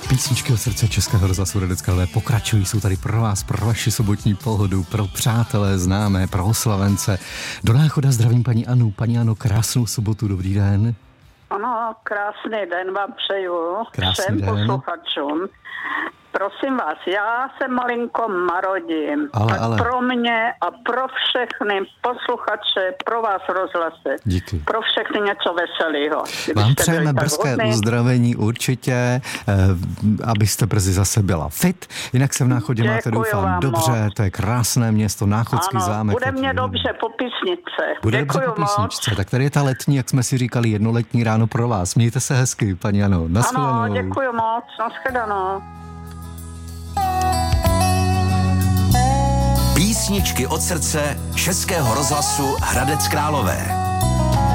Písničky od srdce Českého rozhlasu Hradec Králové pokračují, jsou tady pro vás, pro vaši sobotní pohodu, pro přátelé, známé, pro oslavence. Do Náchoda zdravím paní Anu. Paní Ano, krásnou sobotu, dobrý den. Ano, krásný den vám přeju. Krásný všem den. Posluchačům. Prosím vás, já se malinko marodím. Ale. Pro mě a pro všechny posluchače, pro vás rozhlase. Díky. Pro všechny něco veselého. Vám přejeme brzké uzdravení určitě, abyste brzy zase byla fit. Jinak se v Náchodě máte, doufám, dobře, moc. To je krásné město, Náchodský zámek. Bude mě dobře po písničce. Bude Děkuju dobře po písničce. moc. Tak tady je ta letní, jak jsme si říkali, jednoletní ráno pro vás. Mějte se hezky, paní Ano. Naschledanou. Ano, děkuju moc. Naschledanou. Písničky od srdce Českého rozhlasu Hradec Králové.